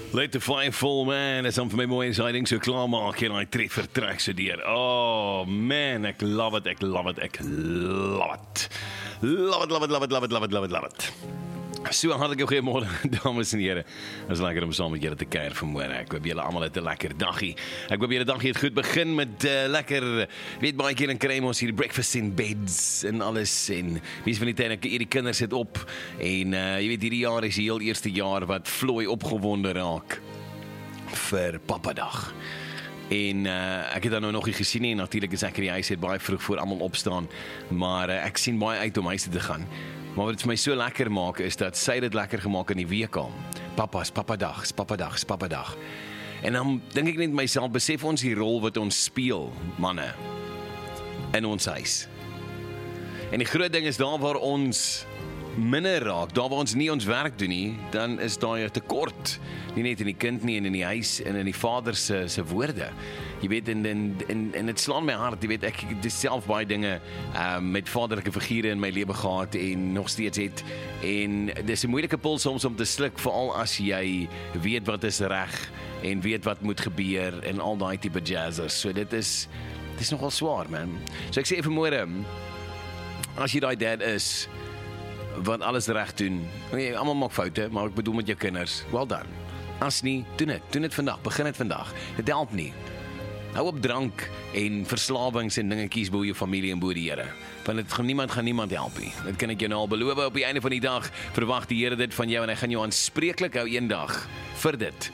Let the fire fall, man. Dis dan vir my mooi as hy ding so klaarmaak en hy treffer trek so deur. Oh man, ek love it, ek love it, ek love it. Love it, love it, love it, love it, love it, love it, love it. So hartlik goeiemôre dames en here. Dit is lekker om saam met julle te kuier vanmôre. Ek hoop julle almal het 'n lekker daggie. Ek hoop julle daggie het goed begin met lekker, weet baie keer dan kry ons hier breakfast in beds en alles en wie van die tyd ek hierdie kinders het op en jy weet hierdie jaar is die heel eerste jaar wat Floy opgewonde raak vir Papadag. En ek het dan nou nog nie gesien nie, natuurlik is ek in die huis het baie vroeg voor almal opstaan, maar ek sien baie uit om huis toe te gaan. Maar wat dit vir my so lekker maak, is dat sy dit lekker gemaak in die week al. Papadag. En dan dink ek net myself, besef ons die rol wat ons speel, manne, in ons huis. En die groot ding is daar waar ons minder raak, daar waar ons nie ons werk doen nie, dan is daar 'n tekort. Nie net in die kind nie, en in die huis, en in die vader se woorde. Jy weet, en dit slaan my hart, jy weet, ek het self baie dinge met vaderlike figure in my lewe gehad, en nog steeds het, en dis 'n moeilike pil soms om te sluk, veral as jy weet wat is reg, en weet wat moet gebeur, en al daai tipe jazzers, so dit is nogal swaar, man. So ek sê vanmôre, as jy daai dad is, wat alles reg doen, almal maak foute, maar ek bedoel met jou kinders, well done. As nie, doen dit vandag, begin dit vandag, dit help nie. Hou op drank en verslawings en dingetjies bo jou familie en bo die Here. Want dit gaan niemand help nie. Dit kan ek jou nou al beloof, op die einde van die dag verwag die Here dit van jou en hy gaan jou aanspreeklik hou eendag vir dit.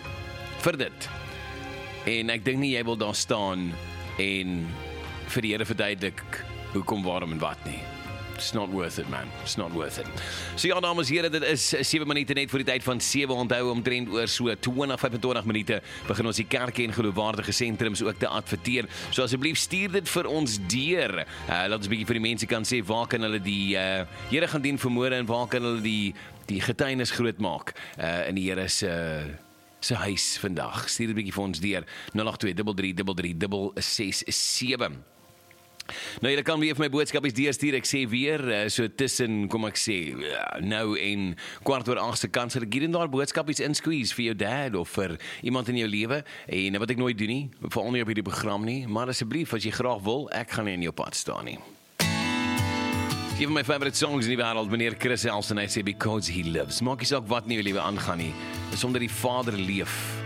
En ek dink nie jy wil daar staan en vir die Here verduidelik hoekom, waarom en wat nie. It's not worth it, man. It's not worth it. So ja, dames en here, dit is 7 minute net voor die tyd van 7, onthou omtrent oor so 20-25 minute begin ons die kerke en geloofwaardige sentrums ook te adverteer. So asseblief stuur dit vir ons deur. Laat ons 'n bietjie vir die mense kan sê waar kan hulle die Here gaan dien vanmôre en waar kan hulle die getuienis groot maak in die Here se huis vandag. Stuur dit 'n bietjie vir ons deur 08233336667. Nou, julle kan weer vir my boodskapies deurstuur, ek sê weer, so tussen, kom ek sê, nou en 7:15 se kans, dat ek hier en daar boodskapies insqueeze vir jou dad, of vir iemand in jou lewe, en wat ek nooit doen nie, veral nie op hierdie program nie, maar asseblief, as jy graag wil, ek gaan nie in jou pad staan nie. Een van my favorite songs in die wêreld, meneer Chris Elston, hy sê, because he lives, maak nie saak wat nie jou lewe aangaan nie, is omdat die Vader leef,